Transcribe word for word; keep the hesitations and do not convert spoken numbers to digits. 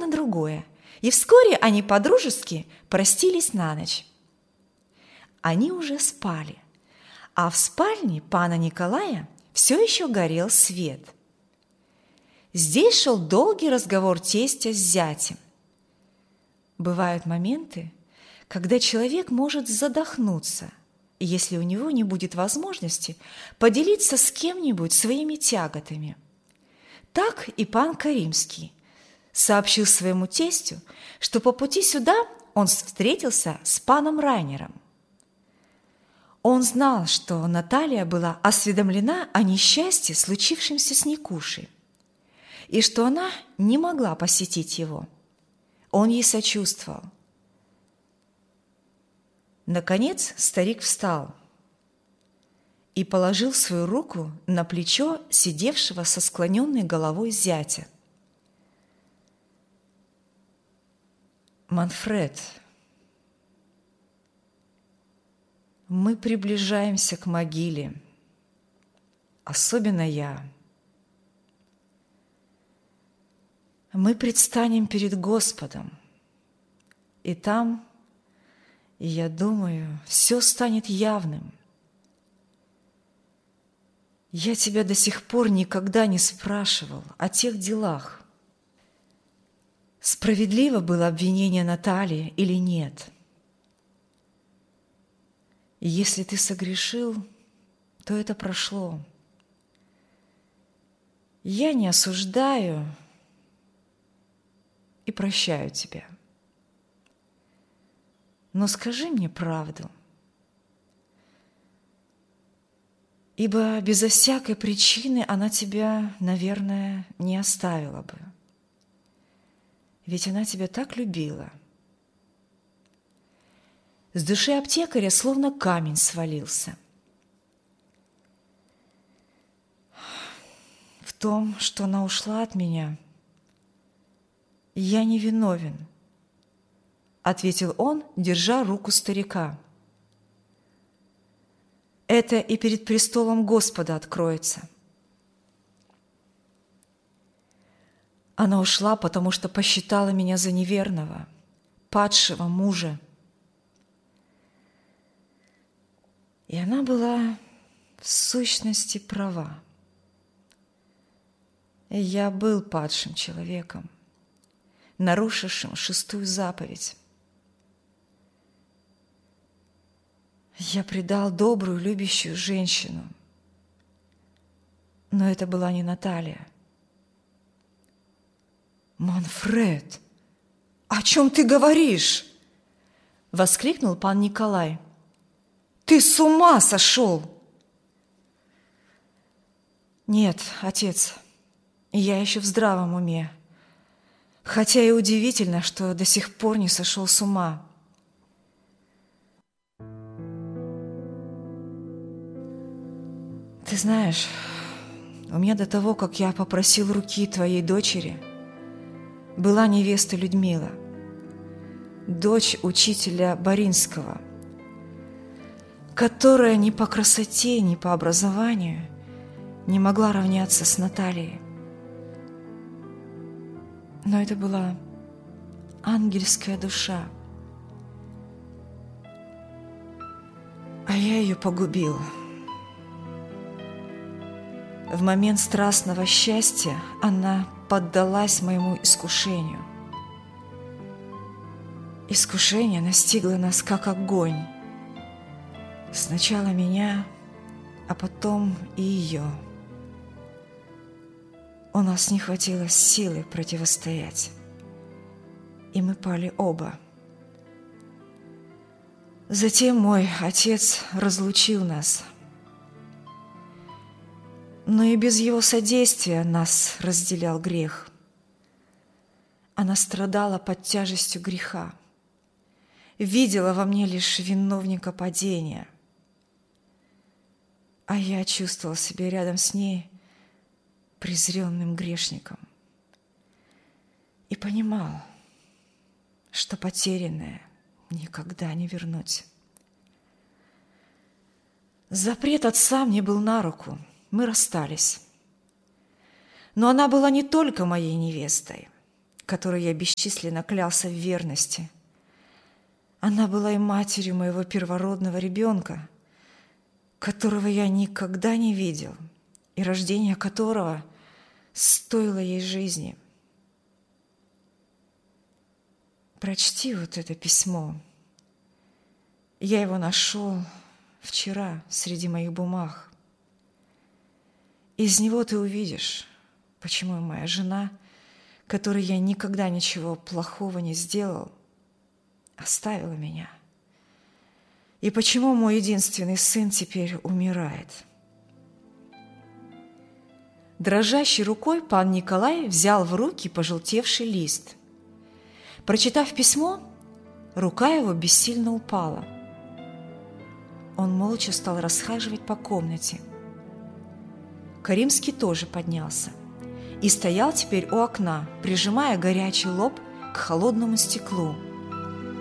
на другое, и вскоре они подружески простились на ночь. Они уже спали, а в спальне пана Николая все еще горел свет. Здесь шел долгий разговор тестя с зятем. Бывают моменты, когда человек может задохнуться, если у него не будет возможности поделиться с кем-нибудь своими тяготами. Так и пан Каримский сообщил своему тестю, что по пути сюда он встретился с паном Райнером. Он знал, что Наталья была осведомлена о несчастье, случившемся с Никушей, и что она не могла посетить его. Он ей сочувствовал. Наконец старик встал и положил свою руку на плечо сидевшего со склоненной головой зятя. «Манфред, мы приближаемся к могиле, особенно я. Мы предстанем перед Господом, и там, я думаю, все станет явным. Я тебя до сих пор никогда не спрашивал о тех делах, справедливо было обвинение Натальи или нет. И если ты согрешил, то это прошло. Я не осуждаю и прощаю тебя. Но скажи мне правду, ибо безо всякой причины она тебя, наверное, не оставила бы. Ведь она тебя так любила. С души аптекаря словно камень свалился. В том, что она ушла от меня, я не виновен, ответил он, держа руку старика. Это и перед престолом Господа откроется. Она ушла, потому что посчитала меня за неверного, падшего мужа. И она была в сущности права. Я был падшим человеком, нарушившим шестую заповедь. Я предал добрую, любящую женщину, но это была не Наталья. «Манфред, о чем ты говоришь?» — воскликнул пан Николай. «Ты с ума сошел!» «Нет, отец, я еще в здравом уме, хотя и удивительно, что до сих пор не сошел с ума». «Ты знаешь, у меня до того, как я попросил руки твоей дочери, была невеста Людмила, дочь учителя Боринского, которая ни по красоте, ни по образованию не могла равняться с Натальей. Но это была ангельская душа, а я ее погубил. В момент страстного счастья она поддалась моему искушению. Искушение настигло нас, как огонь. Сначала меня, а потом и ее. У нас не хватило силы противостоять, и мы пали оба. Затем мой отец разлучил нас, но и без его содействия нас разделял грех. Она страдала под тяжестью греха, видела во мне лишь виновника падения, а я чувствовал себя рядом с ней презренным грешником и понимал, что потерянное никогда не вернуть. Запрет отца мне был на руку, мы расстались. Но она была не только моей невестой. которой я бесчисленно клялся в верности. Она была и матерью моего первородного ребенка, которого я никогда не видел, и рождение которого стоило ей жизни. Прочти вот это письмо. Я его нашел вчера среди моих бумаг. Из него ты увидишь, почему моя жена, которой я никогда ничего плохого не сделал, оставила меня. И почему мой единственный сын теперь умирает. Дрожащей рукой пан Николай взял в руки пожелтевший лист. Прочитав письмо, рука его бессильно упала. Он молча стал расхаживать по комнате. Каримский тоже поднялся и стоял теперь у окна, прижимая горячий лоб к холодному стеклу.